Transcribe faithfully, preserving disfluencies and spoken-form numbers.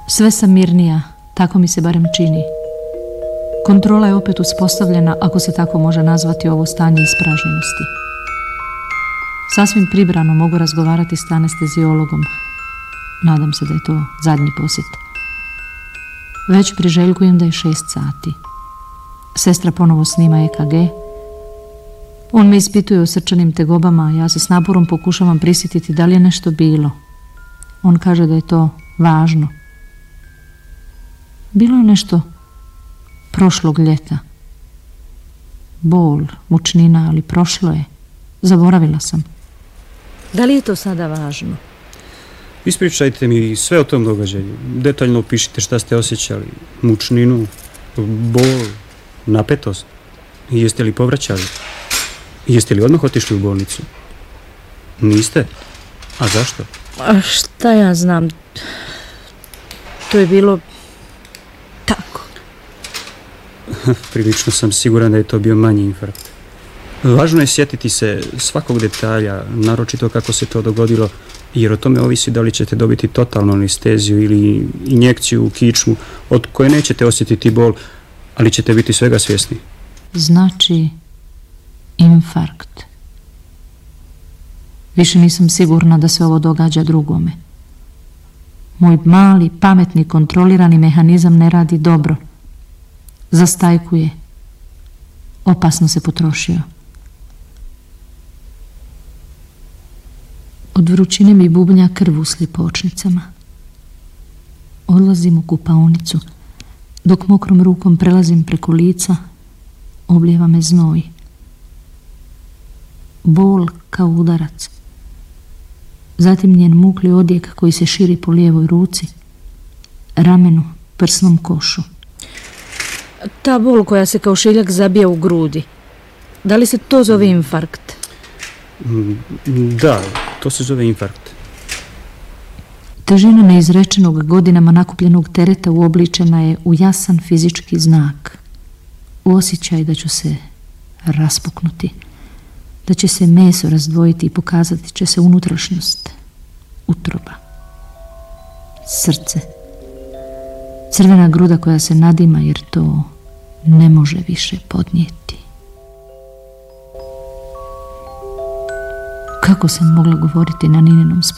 Sve sam mirnija, tako mi se barem čini. Kontrola je opet uspostavljena, ako se tako može nazvati ovo stanje ispražnjenosti. Sasvim pribrano mogu razgovarati s anesteziologom. Nadam se da je to zadnji posjet. Već priželjkujem da je šest sati. Sestra ponovo snima E K G. On me ispituje o srčanim tegobama, a ja se s naporom pokušavam prisjetiti da li je nešto bilo. On kaže da je to važno. Bilo je nešto prošlog ljeta. Bol, mučnina, ali prošlo je. Zaboravila sam. Da li je to sada važno? Ispričajte mi sve o tom događaju. Detaljno opišite šta ste osjećali. Mučninu, bol, napetost. Jeste li povraćali? Jeste li odmah otišli u bolnicu? Niste? A zašto? A šta ja znam? To je bilo tako. Prilično sam siguran da je to bio manji infarkt. Važno je sjetiti se svakog detalja, naročito kako se to dogodilo, jer o tome ovisi da li ćete dobiti totalnu anesteziju ili injekciju u kičmu, od koje nećete osjetiti bol, ali ćete biti svega svjesni. Znači, infarkt. Više nisam sigurna da se ovo događa drugome. Moj mali, pametni, kontrolirani mehanizam ne radi dobro. Zastajkuje. Opasno se potrošio. Od vrućine mi bubnja krv u slipočnicama. Odlazim u kupaonicu. Dok mokrom rukom prelazim preko lica, oblijeva me znoj. Bol kao udarac. Zatim njen mukli odjek koji se širi po lijevoj ruci, ramenu, prsnom košu. Ta bol koja se kao šiljak zabija u grudi. Da li se to zove infarkt? Da, to se zove infarkt. Težina neizrečenog godinama nakupljenog tereta uobličena je u jasan fizički znak. U osjećaj da ću se raspuknuti, da će se meso razdvojiti i pokazati će se unutrašnjost, utroba, srce, crvena gruda koja se nadima jer to ne može više podnijeti. Kako sam mogla govoriti na Nininom spomenu?